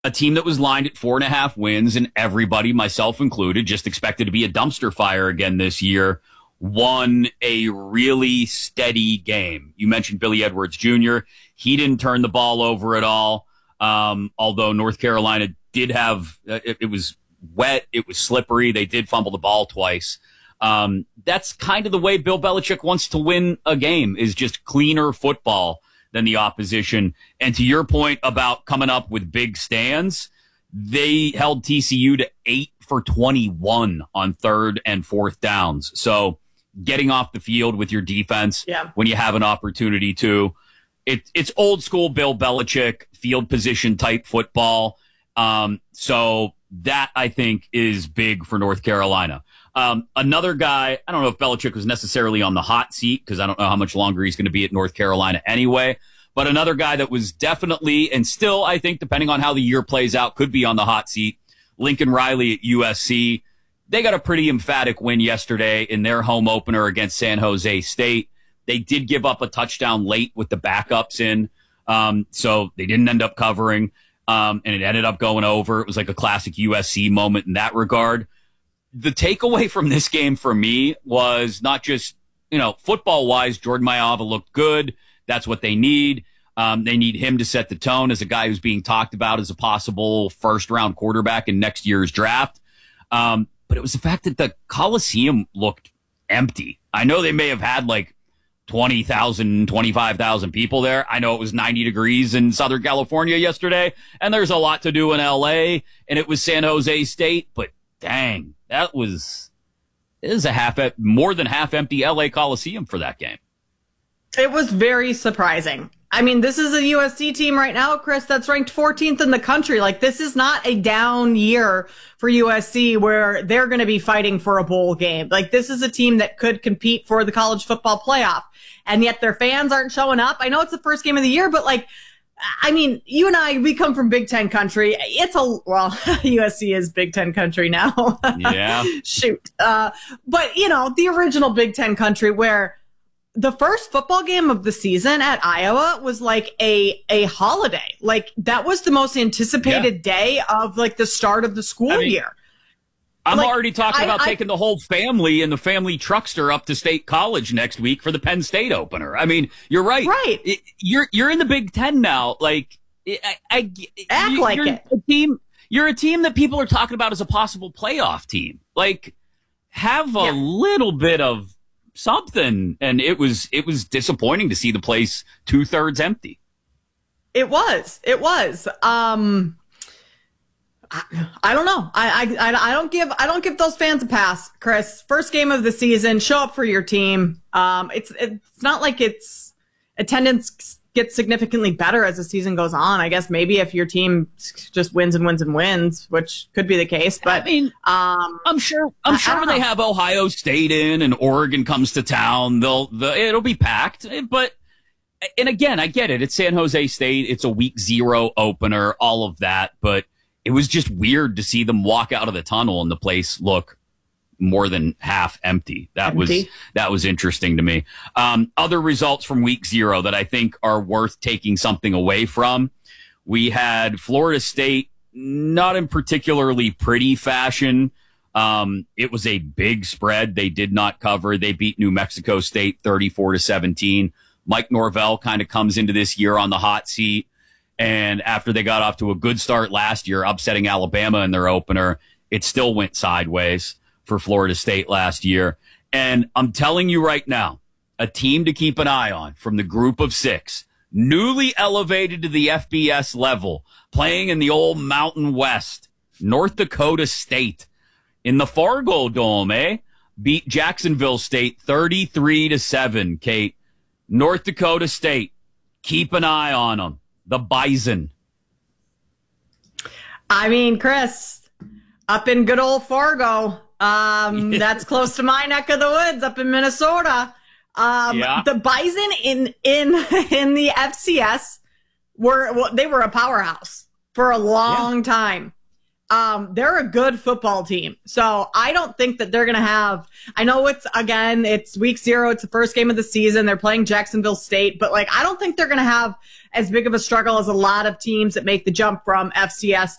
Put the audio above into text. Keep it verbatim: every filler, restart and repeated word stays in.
a team that was lined at four and a half wins, and everybody, myself included, just expected to be a dumpster fire again this year, won a really steady game. You mentioned Billy Edwards Junior He didn't turn the ball over at all. Um, although North Carolina did have, uh, it, it was wet, it was slippery. They did fumble the ball twice. Um, that's kind of the way Bill Belichick wants to win a game, is just cleaner football than the opposition. And to your point about coming up with big stands, they held T C U to eight for twenty-one on third and fourth downs. So getting off the field with your defense yeah. when you have an opportunity to, it, it's old school Bill Belichick field position type football. Um, so that I think is big for North Carolina. Um, another guy, I don't know if Belichick was necessarily on the hot seat because I don't know how much longer he's going to be at North Carolina anyway. But another guy that was definitely, and still, I think, depending on how the year plays out, could be on the hot seat, Lincoln Riley at U S C. They got a pretty emphatic win yesterday in their home opener against San Jose State. They did give up a touchdown late with the backups in, um, so they didn't end up covering, um, and it ended up going over. It was like a classic U S C moment in that regard. The takeaway from this game for me was not just, you know, football-wise, Jordan Mailata looked good. That's what they need. Um, they need him to set the tone as a guy who's being talked about as a possible first-round quarterback in next year's draft. Um, but it was the fact that the Coliseum looked empty. I know they may have had like twenty thousand, twenty-five thousand people there. I know it was ninety degrees in Southern California yesterday, and there's a lot to do in L A, and it was San Jose State, but dang, that was, it was a half, more than half empty L A Coliseum for that game. It was very surprising. I mean, this is a U S C team right now, Chris, that's ranked fourteenth in the country. Like, this is not a down year for U S C where they're going to be fighting for a bowl game. Like, this is a team that could compete for the college football playoff, and yet their fans aren't showing up. I know it's the first game of the year, but like, I mean, you and I, we come from Big Ten country. It's a, well, U S C is Big Ten country now. Yeah. Shoot. Uh, but, you know, the original Big Ten country where the first football game of the season at Iowa was like a, a holiday. Like, that was the most anticipated yeah. day of like the start of the school I mean, year. I'm like, already talking I, about I, taking the whole family and the family truckster up to State College next week for the Penn State opener. I mean, you're right. Right. It, you're you're in the Big Ten now. Like, I, I act you, like you're it. A team. You're a team that people are talking about as a possible playoff team. Like, have a yeah. little bit of something. And it was it was disappointing to see the place two thirds empty. It was. It was. Um. I, I don't know. I, I I don't give I don't give those fans a pass, Chris. First game of the season, show up for your team. Um, it's it's not like it's attendance gets significantly better as the season goes on. I guess maybe if your team just wins and wins and wins, which could be the case. But I mean, um, I'm sure I'm I, sure I when they have Ohio State in and Oregon comes to town, they'll the it'll be packed. But and again, I get it. It's San Jose State. It's a week zero opener. All of that, but it was just weird to see them walk out of the tunnel and the place look more than half empty. That empty. was that was interesting to me. Um, other results from week zero that I think are worth taking something away from. We had Florida State, not in particularly pretty fashion. Um, it was a big spread. They did not cover. They beat New Mexico State thirty-four to seventeen. Mike Norvell kind of comes into this year on the hot seat. And after they got off to a good start last year, upsetting Alabama in their opener, it still went sideways for Florida State last year. And I'm telling you right now, a team to keep an eye on from the group of six, newly elevated to the F B S level, playing in the old Mountain West, North Dakota State in the Fargo Dome, eh? Beat Jacksonville State thirty-three to seven, Kate. North Dakota State, keep an eye on them. The Bison. I mean, Chris, up in good old Fargo, um, that's close to my neck of the woods up in Minnesota. Um, yeah. The Bison in in in the F C S were well, they were a powerhouse for a long yeah. time. Um, they're a good football team. So I don't think that they're going to have, I know it's, again, it's week zero. It's the first game of the season. They're playing Jacksonville State, but like, I don't think they're going to have as big of a struggle as a lot of teams that make the jump from F C S